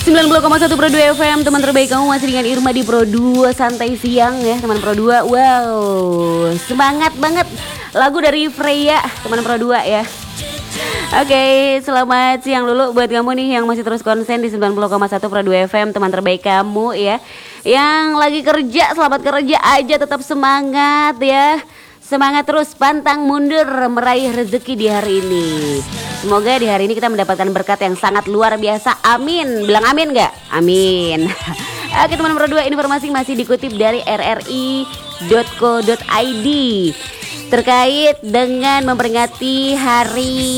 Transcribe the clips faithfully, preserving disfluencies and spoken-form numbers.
sembilan puluh koma satu Pro dua F M, teman terbaik kamu masih dengan Irma di Pro dua Santai Siang ya teman Pro dua. Wow, semangat banget lagu dari Freya teman Pro dua ya. Oke, selamat siang dulu buat kamu nih yang masih terus konsen di sembilan puluh koma satu Pro dua F M, teman terbaik kamu ya. Yang lagi kerja, selamat kerja aja, tetap semangat ya. Semangat terus, pantang mundur meraih rezeki di hari ini. Semoga di hari ini kita mendapatkan berkat yang sangat luar biasa. Amin. Bilang amin gak? Amin. Oke teman Pro dua, informasi masih dikutip dari r r i dot co dot i d terkait dengan memperingati hari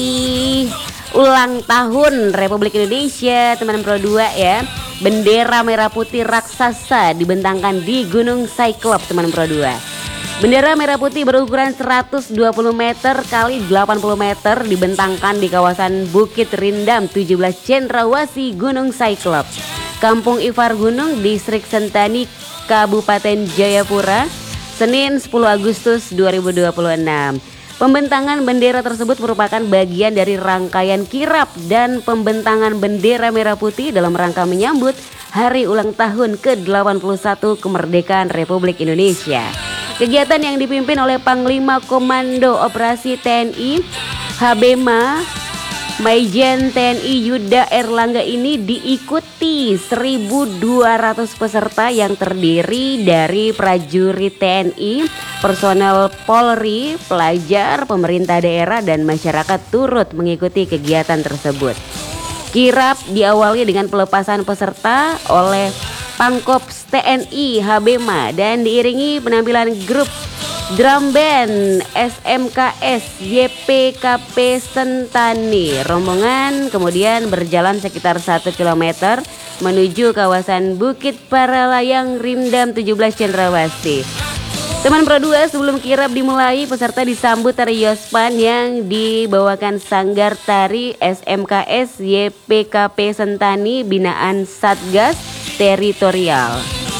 ulang tahun Republik Indonesia teman Pro dua ya. Bendera merah putih raksasa dibentangkan di Gunung Cyclops teman Pro dua. Bendera merah putih berukuran seratus dua puluh meter kali delapan puluh meter dibentangkan di kawasan Bukit Rindam tujuh belas Cendrawasih Gunung Cyclops, Kampung Ifar Gunung, Distrik Sentani, Kabupaten Jayapura, Senin sepuluh Agustus dua ribu dua puluh enam. Pembentangan bendera tersebut merupakan bagian dari rangkaian kirap dan pembentangan bendera merah putih dalam rangka menyambut hari ulang tahun ke delapan puluh satu kemerdekaan Republik Indonesia. Kegiatan yang dipimpin oleh Panglima Komando Operasi T N I Habema Maijen T N I Yuda Erlangga ini diikuti seribu dua ratus peserta yang terdiri dari prajurit T N I, personel Polri, pelajar, pemerintah daerah dan masyarakat turut mengikuti kegiatan tersebut. Kirap diawali dengan pelepasan peserta oleh Pangkops T N I Habema dan diiringi penampilan grup drum band S M K S Y P K P Sentani. Rombongan kemudian berjalan sekitar satu kilometer menuju kawasan Bukit Paralayang Rindam tujuh belas Cendrawasih. Teman Pro dua, sebelum kirap dimulai, peserta disambut tari Yospan yang dibawakan Sanggar Tari S M K S Y P K P Sentani binaan Satgas Teritorial.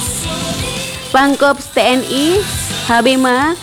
Pangkops T N I Habema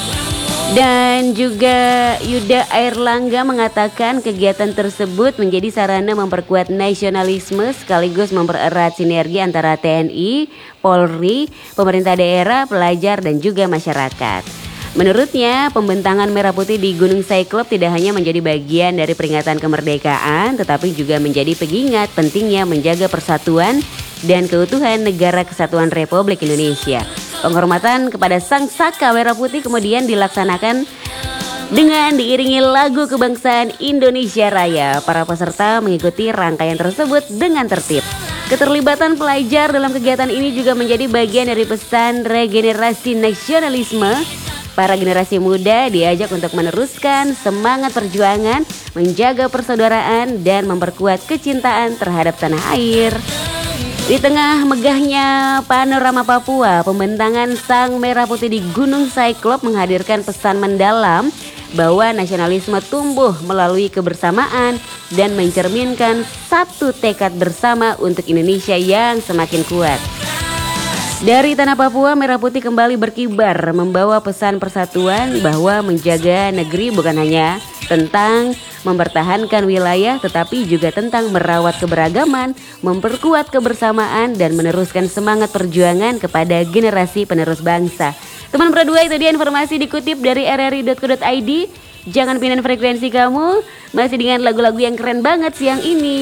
dan juga Yuda Erlangga mengatakan kegiatan tersebut menjadi sarana memperkuat nasionalisme sekaligus mempererat sinergi antara T N I, Polri, pemerintah daerah, pelajar dan juga masyarakat. Menurutnya, pembentangan merah putih di Gunung Cyclops tidak hanya menjadi bagian dari peringatan kemerdekaan, tetapi juga menjadi pengingat pentingnya menjaga persatuan dan keutuhan Negara Kesatuan Republik Indonesia. Penghormatan kepada Sang Saka Merah Putih kemudian dilaksanakan dengan diiringi lagu kebangsaan Indonesia Raya. Para peserta mengikuti rangkaian tersebut dengan tertib. Keterlibatan pelajar dalam kegiatan ini juga menjadi bagian dari pesan regenerasi nasionalisme. Para generasi muda diajak untuk meneruskan semangat perjuangan, menjaga persaudaraan dan memperkuat kecintaan terhadap tanah air. Di tengah megahnya panorama Papua, pembentangan Sang Merah Putih di Gunung Cyclops menghadirkan pesan mendalam bahwa nasionalisme tumbuh melalui kebersamaan dan mencerminkan satu tekad bersama untuk Indonesia yang semakin kuat. Dari tanah Papua, Merah Putih kembali berkibar membawa pesan persatuan bahwa menjaga negeri bukan hanya tentang mempertahankan wilayah tetapi juga tentang merawat keberagaman, memperkuat kebersamaan dan meneruskan semangat perjuangan kepada generasi penerus bangsa. Teman Pro dua, itu dia informasi dikutip dari r r i dot co dot i d. Jangan pindah frekuensi kamu, masih dengan lagu-lagu yang keren banget siang ini.